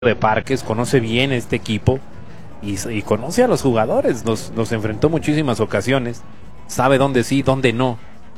de Parques, conoce bien este equipo y conoce a los jugadores, los enfrentó muchísimas ocasiones, sabe dónde sí, dónde no.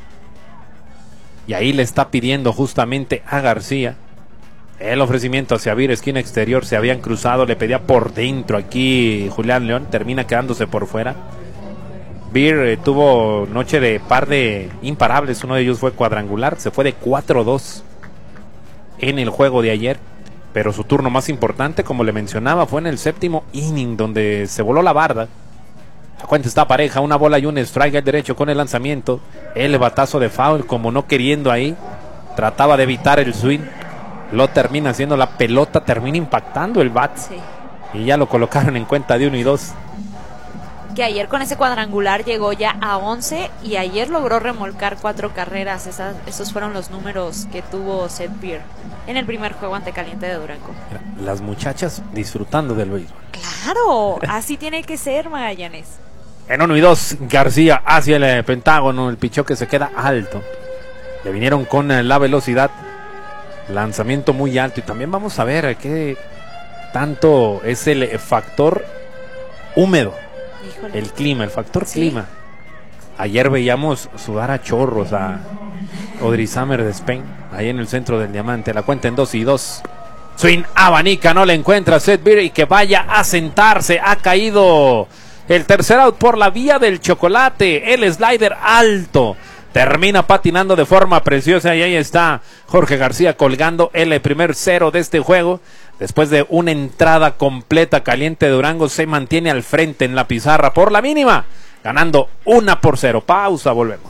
Y ahí le está pidiendo justamente a García el ofrecimiento hacia Vir, esquina exterior, se habían cruzado, le pedía por dentro aquí Julián León, termina quedándose por fuera. Vir tuvo noche de par de imparables, uno de ellos fue cuadrangular, se fue de 4-2 en el juego de ayer. Pero su turno más importante, como le mencionaba, fue en el séptimo inning, donde se voló la barda. La cuenta está pareja, una bola y un strike al derecho con el lanzamiento. El batazo de foul, como no queriendo ahí. Trataba de evitar el swing. Lo termina haciendo, la pelota termina impactando el bat. Sí. Y ya lo colocaron en cuenta de 1-2. Que ayer con ese cuadrangular llegó ya a 11 y ayer logró remolcar 4 carreras. Esos fueron los números que tuvo Seth Beer en el primer juego ante Caliente de Durango. Las muchachas disfrutando del béisbol. Claro, así tiene que ser, Magallanes. En 1-2, García hacia el pentágono, el picheo que se queda alto. Le vinieron con la velocidad, lanzamiento muy alto. Y también vamos a ver qué tanto es el factor húmedo. Híjole. El clima, el factor Sí. clima. Ayer veíamos sudar a chorros a Audrey Summer de Spain, ahí en el centro del diamante. La cuenta en 2-2. Swing abanica, no le encuentra Seth Beer y que vaya a sentarse. Ha caído el tercer out por la vía del chocolate. El slider alto. Termina patinando de forma preciosa y ahí está Jorge García colgando el primer cero de este juego. Después de una entrada completa, Caliente de Durango se mantiene al frente en la pizarra por la mínima, ganando 1-0. Pausa, volvemos.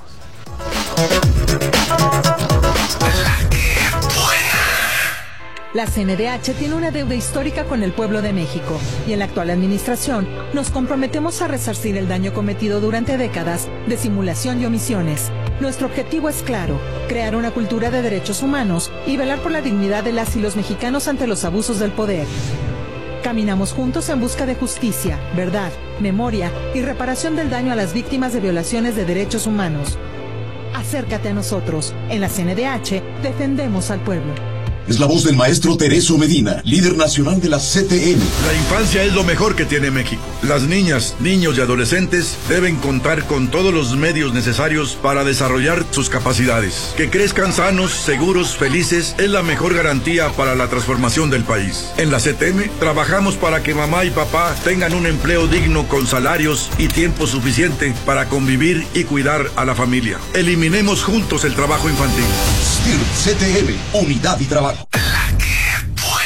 La CNDH tiene una deuda histórica con el pueblo de México y en la actual administración nos comprometemos a resarcir el daño cometido durante décadas de simulación y omisiones. Nuestro objetivo es claro, crear una cultura de derechos humanos y velar por la dignidad de las y los mexicanos ante los abusos del poder. Caminamos juntos en busca de justicia, verdad, memoria y reparación del daño a las víctimas de violaciones de derechos humanos. Acércate a nosotros. En la CNDH defendemos al pueblo. Es la voz del maestro Tereso Medina, líder nacional de la CTM. La infancia es lo mejor que tiene México. Las niñas, niños y adolescentes deben contar con todos los medios necesarios para desarrollar sus capacidades. Que crezcan sanos, seguros, felices es la mejor garantía para la transformación del país. En la CTM trabajamos para que mamá y papá tengan un empleo digno con salarios y tiempo suficiente para convivir y cuidar a la familia. Eliminemos juntos el trabajo infantil. CTM, unidad y trabajo.